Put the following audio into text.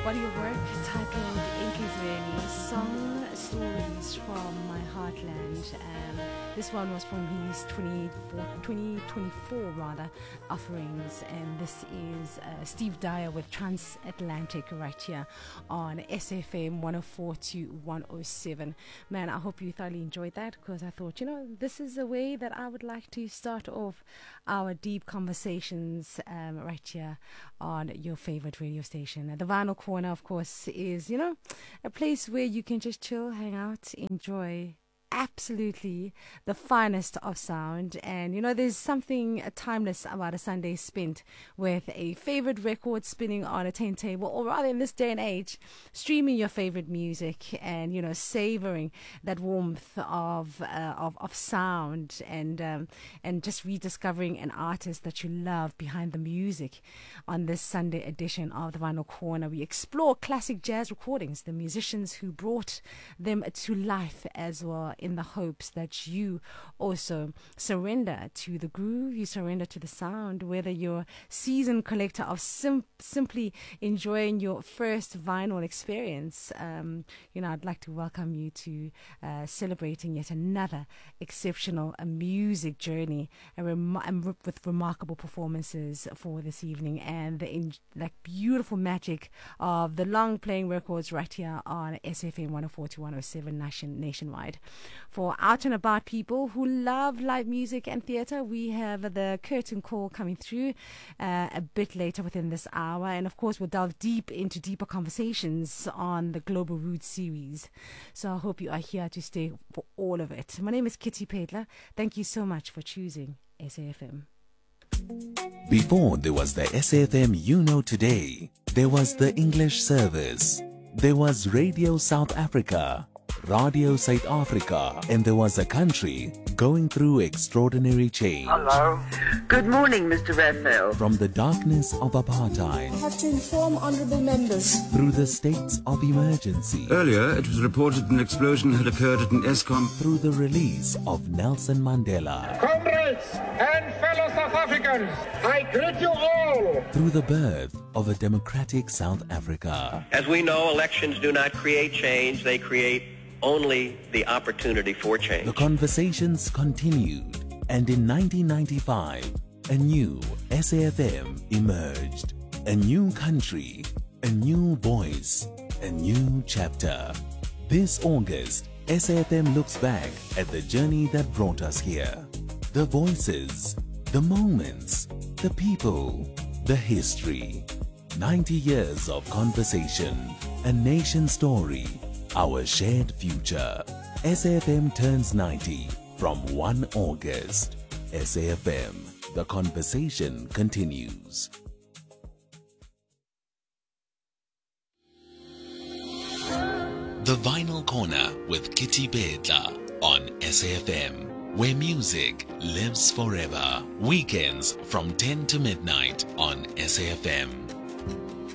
body of work titled Inkizweni, Song Stories from My Heartland. This one was from his 2024 offerings, and this is Steve Dyer with Transatlantic right here on SFM 104 to 107. Man, I hope you thoroughly enjoyed that, because I thought, this is a way that I would like to start off our deep conversations right here on your favorite radio station. The Vinyl Corner, of course, is, a place where you can just chill, hang out, enjoy absolutely the finest of sound. And there's something timeless about a Sunday spent with a favorite record spinning on a turntable, or rather in this day and age, streaming your favorite music and savoring that warmth of sound, and just rediscovering an artist that you love behind the music. On this Sunday edition of the Vinyl Corner, we explore classic jazz recordings, the musicians who brought them to life, as well, in the hopes that you also surrender to the groove, you surrender to the sound, whether you're a seasoned collector of simply enjoying your first vinyl experience. I'd like to welcome you to celebrating yet another exceptional music journey, with remarkable performances for this evening, and the beautiful magic of the long playing records right here on SFM 104 to 107 nationwide. For out and about people who love live music and theatre, we have the curtain call coming through a bit later within this hour. And of course, we'll delve deep into deeper conversations on the Global Roots series. So I hope you are here to stay for all of it. My name is Kitty Pedler. Thank you so much for choosing SAFM. Before there was the SAFM you know today, there was the English service. There was Radio South Africa, Radio South Africa, and there was a country going through extraordinary change. Hello. Good morning, Mr. Raphael. From the darkness of apartheid, I have to inform honourable members, through the states of emergency, Earlier, it was reported an explosion had occurred at an Eskom, through the release of Nelson Mandela, Comrades and fellow South Africans, I greet you all. through the birth of a democratic South Africa. As we know, elections do not create change, they create only the opportunity for change. The conversations continued, and in 1995, a new SAFM emerged. A new country, a new voice, a new chapter. This August, SAFM looks back at the journey that brought us here. The voices, the moments, the people, the history. 90 years of conversation, a nation story, our shared future. SAFM turns 90 from 1 August. SAFM, the conversation continues. The Vinyl Corner with Kitty Pedler on SAFM, where music lives forever. Weekends from 10 to midnight on SAFM.